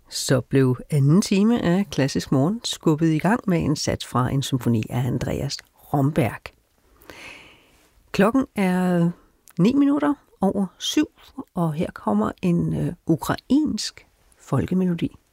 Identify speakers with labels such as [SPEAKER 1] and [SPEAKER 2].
[SPEAKER 1] Så blev anden time af Klassisk Morgen skubbet i gang med en sats fra en symfoni af Andreas Romberg. Klokken er 7:09, og her kommer en ukrainsk folkemelodi.